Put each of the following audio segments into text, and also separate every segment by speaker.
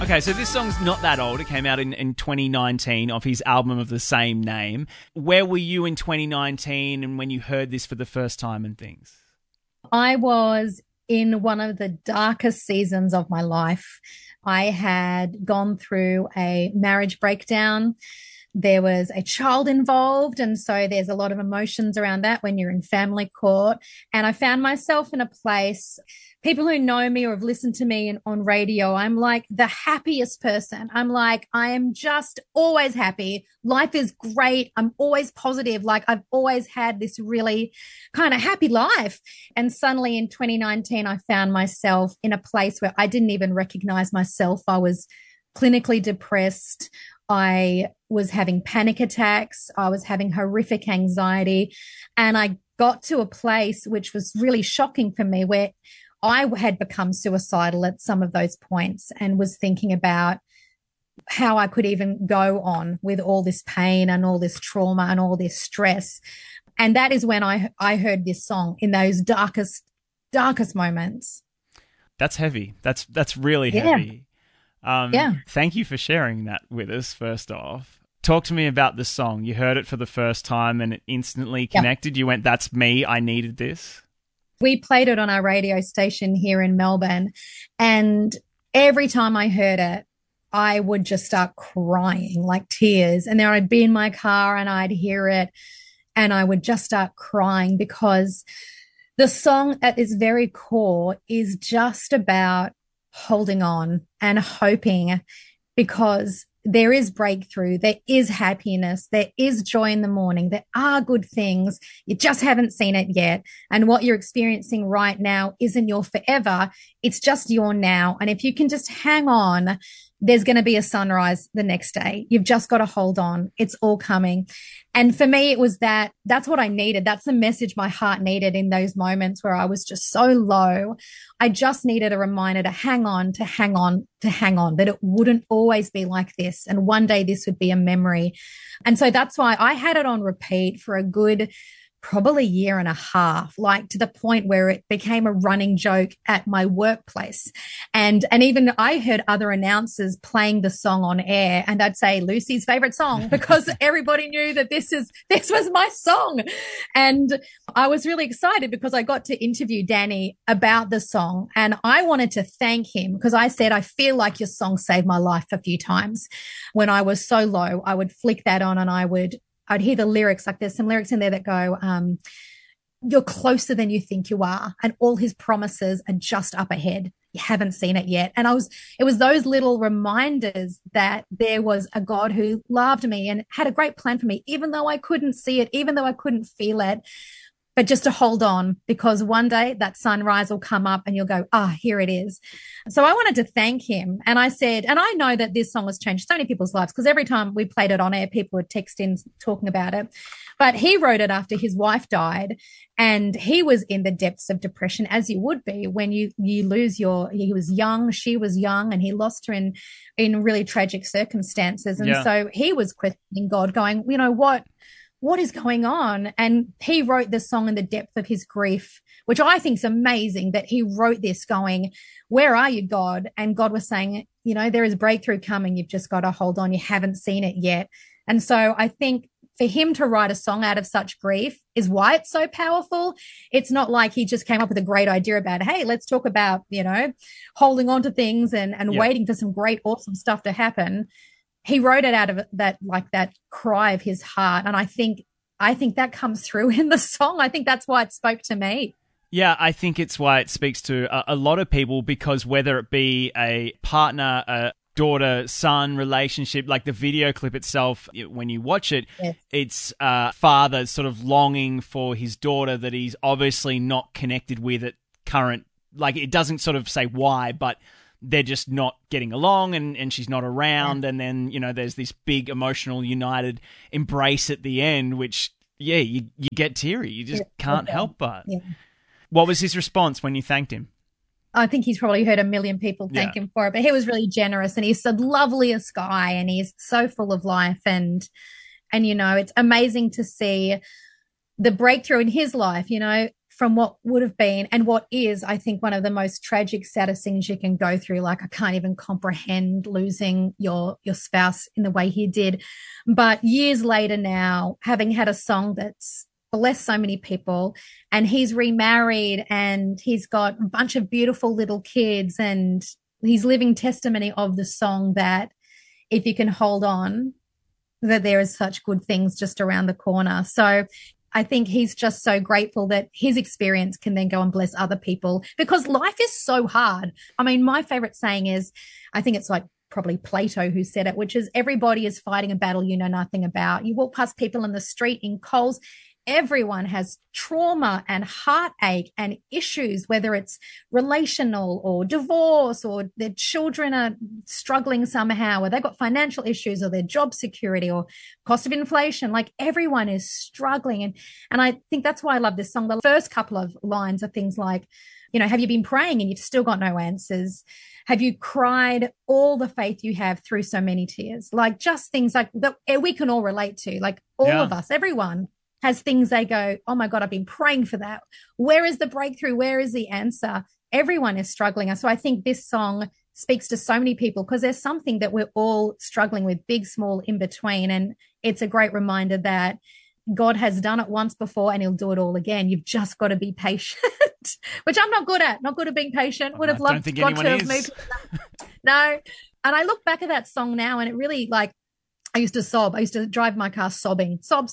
Speaker 1: Okay, so this song's not that old. It came out in 2019 off his album of the same name. Where were you in 2019 and when you heard this for the first time and things?
Speaker 2: I was in one of the darkest seasons of my life. I had gone through a marriage breakdown. There was a child involved, and so there's a lot of emotions around that when you're in family court. And I found myself in a place, people who know me or have listened to me on radio, I'm like the happiest person. I'm like, I am just always happy. Life is great. I'm always positive. Like I've always had this really kind of happy life. And suddenly in 2019, I found myself in a place where I didn't even recognize myself. I was clinically depressed. I was having panic attacks. I was having horrific anxiety. And I got to a place which was really shocking for me where I had become suicidal at some of those points and was thinking about how I could even go on with all this pain and all this trauma and all this stress. And that is when I heard this song in those darkest moments.
Speaker 1: That's heavy. That's really heavy. Thank you for sharing that with us, first off. Talk to me about the song. You heard it for the first time and it instantly connected. You went, that's me. I needed this.
Speaker 2: We played it on our radio station here in Melbourne. And every time I heard it, I would just start crying, like tears. And then I'd be in my car and I'd hear it and I would just start crying because the song at its very core is just about holding on and hoping, because there is breakthrough, there is happiness, there is joy in the morning, there are good things. You just haven't seen it yet. And what you're experiencing right now isn't your forever. It's just your now. And if you can just hang on, there's going to be a sunrise the next day. You've just got to hold on. It's all coming. And for me, it was that's what I needed. That's the message my heart needed in those moments where I was just so low. I just needed a reminder to hang on, that it wouldn't always be like this. And one day this would be a memory. And so that's why I had it on repeat for a good probably year and a half, like to the point where it became a running joke at my workplace. And even I heard other announcers playing the song on air and I'd say Lucy's favorite song because everybody knew that this was my song. And I was really excited because I got to interview Danny about the song and I wanted to thank him because I said, I feel like your song saved my life a few times. When I was so low, I would flick that on and I'd hear the lyrics, like there's some lyrics in there that go, you're closer than you think you are. And all his promises are just up ahead. You haven't seen it yet. And it was those little reminders that there was a God who loved me and had a great plan for me, even though I couldn't see it, even though I couldn't feel it. But just to hold on, because one day that sunrise will come up and you'll go, here it is. So I wanted to thank him. And I said, and I know that this song has changed so many people's lives because every time we played it on air, people would text in talking about it. But he wrote it after his wife died and he was in the depths of depression, as you would be when you lose he was young, she was young, and he lost her in really tragic circumstances. And so he was questioning God, going, you know, what is going on? And he wrote this song in the depth of his grief, which I think is amazing that he wrote this going, where are you, God? And God was saying, you know, there is breakthrough coming. You've just got to hold on. You haven't seen it yet. And so I think for him to write a song out of such grief is why it's so powerful. It's not like he just came up with a great idea about, hey, let's talk about, you know, holding on to things and waiting for some great, awesome stuff to happen. He wrote it out of that cry of his heart. And I think that comes through in the song. I think that's why it spoke to me.
Speaker 1: Yeah, I think it's why it speaks to a lot of people, because whether it be a partner, a daughter-son relationship, like the video clip itself, when you watch it, it's a father sort of longing for his daughter that he's obviously not connected with at current, like it doesn't sort of say why, but they're just not getting along and she's not around. And then, you know, there's this big emotional united embrace at the end, which, you get teary. You just can't help but. Yeah. What was his response when you thanked him?
Speaker 2: I think he's probably heard a million people thank him for it, but he was really generous and he's the loveliest guy and he's so full of life. And, you know, it's amazing to see the breakthrough in his life. You know, from what would have been and what is, I think, one of the most tragic, saddest things you can go through. Like, I can't even comprehend losing your spouse in the way he did. But years later now, having had a song that's blessed so many people, and he's remarried and he's got a bunch of beautiful little kids, and he's living testimony of the song that if you can hold on, that there is such good things just around the corner. So I think he's just so grateful that his experience can then go and bless other people, because life is so hard. I mean, my favorite saying is, I think it's like probably Plato who said it, which is, everybody is fighting a battle you know nothing about. You walk past people in the street in Coles, everyone has trauma and heartache and issues, whether it's relational or divorce, or their children are struggling somehow, or they've got financial issues, or their job security, or cost of inflation. Like, everyone is struggling. And I think that's why I love this song. The first couple of lines are things like, you know, have you been praying and you've still got no answers? Have you cried all the faith you have through so many tears? Like, just things like that we can all relate to, like all of us, everyone has things they go, oh my God, I've been praying for that. Where is the breakthrough? Where is the answer? Everyone is struggling. So I think this song speaks to so many people, because there's something that we're all struggling with, big, small, in between. And it's a great reminder that God has done it once before and he'll do it all again. You've just got to be patient, which I'm not good at being patient. Would have loved God to have moved. No. And I look back at that song now, and it really, like, I used to sob. I used to drive my car sobbing, sob,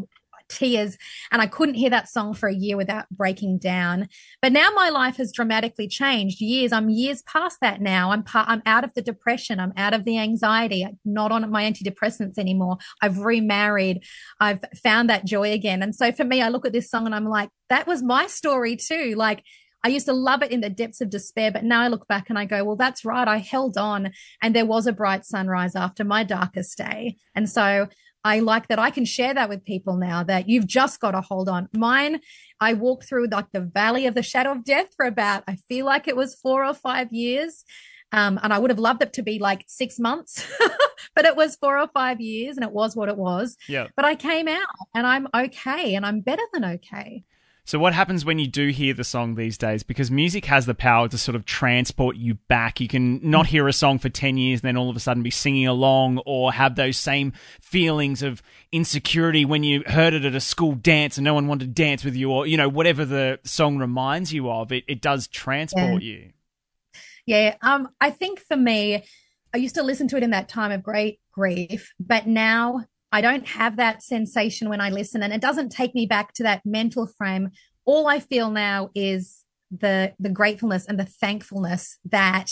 Speaker 2: tears, and I couldn't hear that song for a year without breaking down. But now my life has dramatically changed. I'm years past that now. I'm out of the depression. I'm out of the anxiety. I'm not on my antidepressants anymore. I've remarried. I've found that joy again. And so for me, I look at this song and I'm like, that was my story too. Like, I used to love it in the depths of despair, but now I look back and I go, well, that's right. I held on, and there was a bright sunrise after my darkest day. And so I like that I can share that with people now, that you've just got to hold on. Mine, I walked through like the valley of the shadow of death for about, I feel like it was 4 or 5 years. And I would have loved it to be like 6 months, but it was 4 or 5 years, and it was what it was.
Speaker 1: Yeah.
Speaker 2: But I came out, and I'm okay, and I'm better than okay.
Speaker 1: So what happens when you do hear the song these days? Because music has the power to sort of transport you back. You can not hear a song for 10 years and then all of a sudden be singing along, or have those same feelings of insecurity when you heard it at a school dance and no one wanted to dance with you, or, you know, whatever the song reminds you of. It does transport you.
Speaker 2: Yeah. I think for me, I used to listen to it in that time of great grief, but now I don't have that sensation when I listen, and it doesn't take me back to that mental frame. All I feel now is the gratefulness and the thankfulness that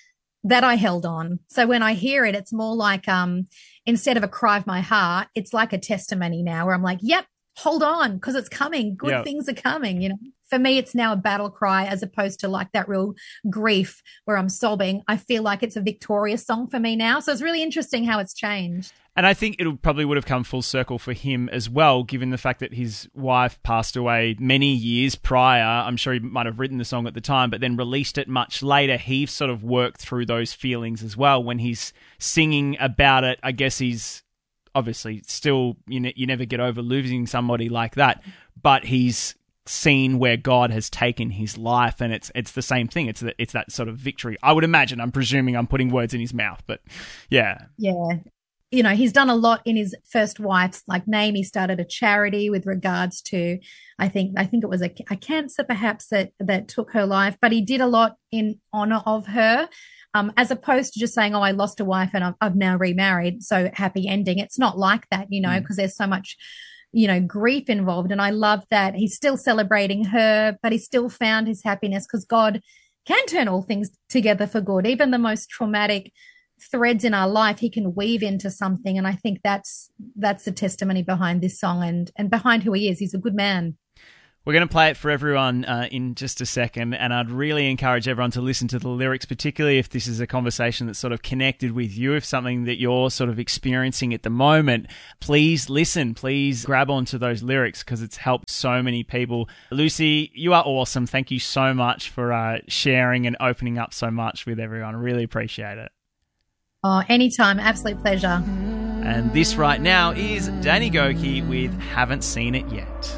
Speaker 2: I held on. So when I hear it, it's more like, instead of a cry of my heart, it's like a testimony now, where I'm like, yep, hold on, because it's coming. Good things are coming, you know. For me, it's now a battle cry, as opposed to like that real grief where I'm sobbing. I feel like it's a victorious song for me now. So it's really interesting how it's changed.
Speaker 1: And I think it probably would have come full circle for him as well, given the fact that his wife passed away many years prior. I'm sure he might have written the song at the time, but then released it much later. He sort of worked through those feelings as well. When he's singing about it, I guess he's obviously still, you never get over losing somebody like that, but he's seen where God has taken his life, and it's the same thing. It's that sort of victory, I would imagine. I'm presuming I'm putting words in his mouth, but yeah. You
Speaker 2: know, he's done a lot in his first wife's name. He started a charity with regards to, I think it was a cancer perhaps that took her life, but he did a lot in honor of her, as opposed to just saying, oh, I lost a wife and I've now remarried, so happy ending. It's not like that, you know, because there's so much, you know, grief involved. And I love that he's still celebrating her, but he still found his happiness, because God can turn all things together for good. Even the most traumatic threads in our life, he can weave into something. And I think that's the testimony behind this song and behind who he is. He's a good man.
Speaker 1: We're going to play it for everyone in just a second, and I'd really encourage everyone to listen to the lyrics, particularly if this is a conversation that's sort of connected with you, if something that you're sort of experiencing at the moment. Please listen. Please grab onto those lyrics, because it's helped so many people. Lucy, you are awesome. Thank you so much for sharing and opening up so much with everyone. I really appreciate it.
Speaker 2: Oh, anytime. Absolute pleasure.
Speaker 1: And this right now is Danny Gokey with Haven't Seen It Yet.